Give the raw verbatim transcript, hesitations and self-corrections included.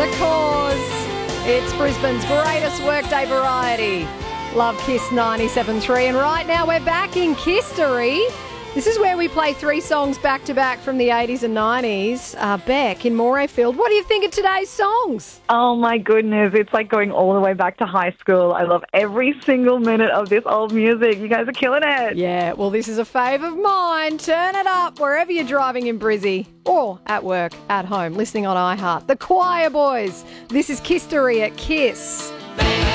The Cause. It's Brisbane's greatest workday variety. Love Kiss ninety-seven point three. And right now we're back in Kistery. This is where we play three songs back-to-back from the eighties and nineties. Uh, Beck in Morayfield, what do you think of today's songs? Oh, my goodness. It's like going all the way back to high school. I love every single minute of this old music. You guys are killing it. Yeah, well, this is a fave of mine. Turn it up wherever you're driving in Brizzy or at work, at home, listening on iHeart. The Choir Boys. This is Kistery at Kiss.